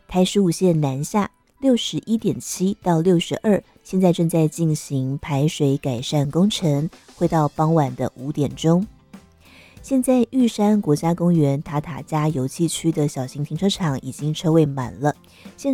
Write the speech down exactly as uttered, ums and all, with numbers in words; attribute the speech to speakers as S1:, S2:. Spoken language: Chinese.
S1: 台十五线南下六十一点七到六十二，现在正在进行排水改善工程，会到傍晚的五点钟。现在玉山国家公园塔塔加油气区的小型停车场已经车位满了，现